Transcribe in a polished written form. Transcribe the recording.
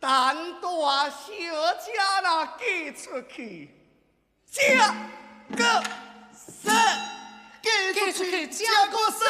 单大小家那寄出去，这个是寄出去，这个是